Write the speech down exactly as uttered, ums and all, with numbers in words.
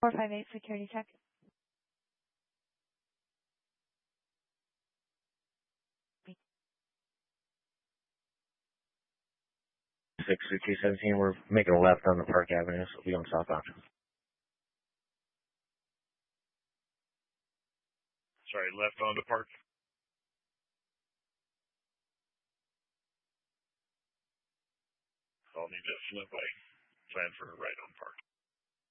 four five eight security check. six two seventeen, we're making a left on the Park Avenue, so we'll be on southbound. Sorry, left on the Park? I'll need to flip by. Plan for a right on Park.